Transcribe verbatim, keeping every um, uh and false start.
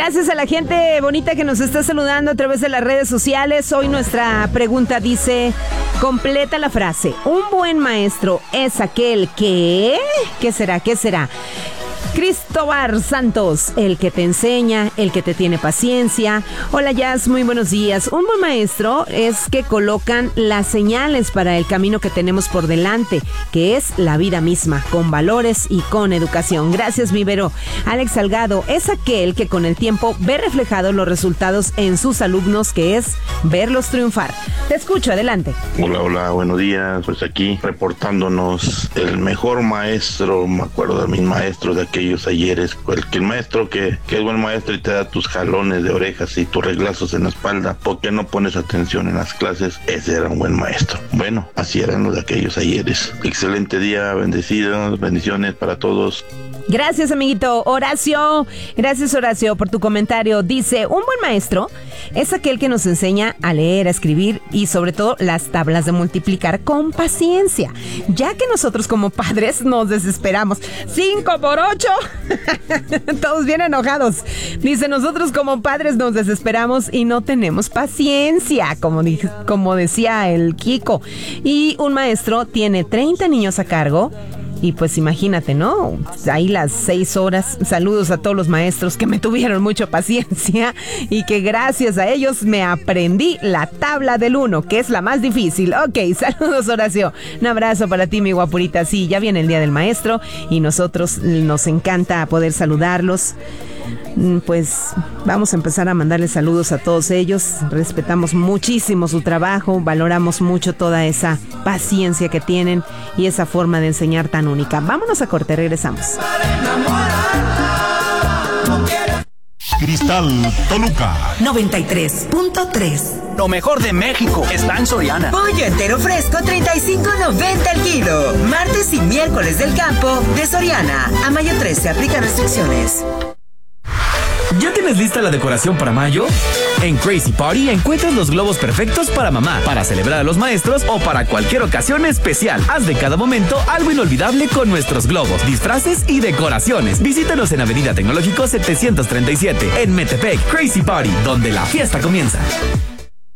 Gracias a la gente bonita que nos está saludando a través de las redes sociales. Hoy nuestra pregunta dice, completa la frase. Un buen maestro es aquel que... ¿Qué será? ¿Qué será? Cristóbal Santos, el que te enseña, el que te tiene paciencia. Hola Jazz, muy buenos días. Un buen maestro es que colocan las señales para el camino que tenemos por delante, que es la vida misma, con valores y con educación. Gracias, Vivero. Alex Salgado es aquel que con el tiempo ve reflejados los resultados en sus alumnos, que es verlos triunfar. Te escucho, adelante. Hola, hola, buenos días. Pues aquí reportándonos el mejor maestro, me acuerdo de mis maestros de aquellos ayeres, el, el maestro que, que es buen maestro y te da tus jalones de orejas y tus reglazos en la espalda porque no pones atención en las clases, ese era un buen maestro. Bueno, así eran los de aquellos ayeres. Excelente día, bendecidos, bendiciones para todos. Gracias, amiguito. Horacio, gracias Horacio por tu comentario. Dice, un buen maestro es aquel que nos enseña a leer, a escribir y sobre todo las tablas de multiplicar con paciencia, ya que nosotros como padres nos desesperamos. Cinco por ocho. Todos bien enojados. Dice, nosotros como padres nos desesperamos y no tenemos paciencia, como, como decía el Kiko. Y un maestro tiene treinta niños a cargo. Y pues imagínate, ¿no? Ahí las seis horas. Saludos a todos los maestros que me tuvieron mucha paciencia y que gracias a ellos me aprendí la tabla del uno, que es la más difícil. Ok, saludos Horacio. Un abrazo para ti, mi guapurita. Sí, ya viene el Día del Maestro y nosotros nos encanta poder saludarlos. Pues vamos a empezar a mandarles saludos a todos ellos. Respetamos muchísimo su trabajo, valoramos mucho toda esa paciencia que tienen y esa forma de enseñar tan única. Vámonos a corte, regresamos. Cristal Toluca noventa y tres punto tres. Lo mejor de México está en Soriana. Pollo entero fresco treinta y cinco noventa el kilo. Martes y miércoles del campo de Soriana. A mayo trece aplica restricciones. ¿Ya tienes lista la decoración para mayo? En Crazy Party encuentras los globos perfectos para mamá, para celebrar a los maestros o para cualquier ocasión especial. Haz de cada momento algo inolvidable con nuestros globos, disfraces y decoraciones. Visítanos en Avenida Tecnológico setecientos treinta y siete, en Metepec. Crazy Party, donde la fiesta comienza.